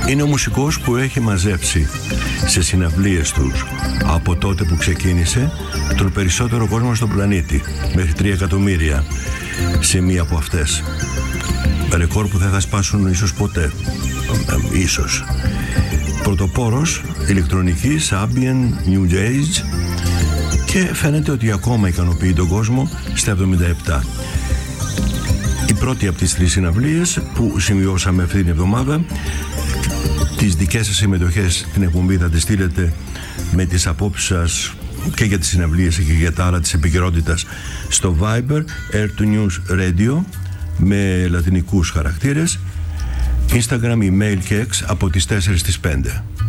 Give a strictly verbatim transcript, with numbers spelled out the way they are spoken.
Είναι ο μουσικός που έχει μαζέψει σε συναυλίες τους από τότε που ξεκίνησε τον περισσότερο κόσμο στον πλανήτη, μέχρι τρία εκατομμύρια σε μία από αυτές. Ρεκόρ που δεν θα σπάσουν ίσως ποτέ. Ε, ίσως. Πρωτοπόρος ηλεκτρονικής, ambient, new age, και φαίνεται ότι ακόμα ικανοποιεί τον κόσμο στα εβδομήντα επτά. Η πρώτη από τις τρεις συναυλίες που σημειώσαμε αυτή την εβδομάδα. Τις δικές σας συμμετοχές στην εκπομπή θα τις στείλετε με τις απόψεις σας και για τις συναυλίες και για τα άλλα της επικαιρότητας στο Viber Air to News Radio με λατινικούς χαρακτήρες, Instagram, email και X από τις τέσσερις στις πέντε.